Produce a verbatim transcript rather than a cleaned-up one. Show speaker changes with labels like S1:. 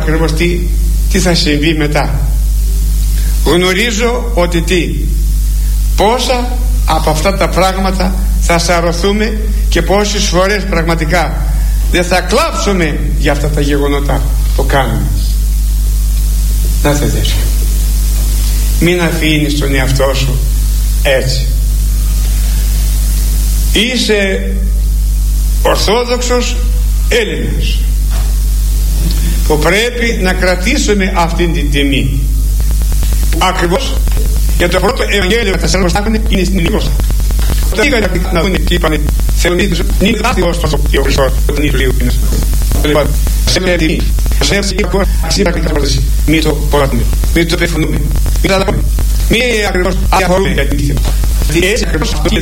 S1: ακριβώς τι, τι θα συμβεί μετά. Γνωρίζω ότι τι, πόσα από αυτά τα πράγματα θα σαρωθούμε και πόσες φορές πραγματικά δεν θα κλάψουμε για αυτά τα γεγονότα που κάνουμε. Να θε αδέρφια, μην αφήνεις τον εαυτό σου έτσι. Είσαι Ορθόδοξος Έλληνας που πρέπει να κρατήσουμε αυτήν την τιμή. Ακριβώς για το πρώτο Ευαγγέλιο τα σαράντα στάχανε είναι στην Νίκοστα. Όταν πήγανε να δουν και είπανε θεωρητικούς είναι δάχτυλος το ο Χριστός όταν είναι λίγο πίνας. Λοιπόν, σε μια τιμή, σε μια τιμή αξία πρακτικά πρόταση. Μην το πολλατούμε, μην το πεφωνούμε, μην το αδαπούμε, μην ακριβώς αφορούμε για την τιμή. Έτσι ακριβώς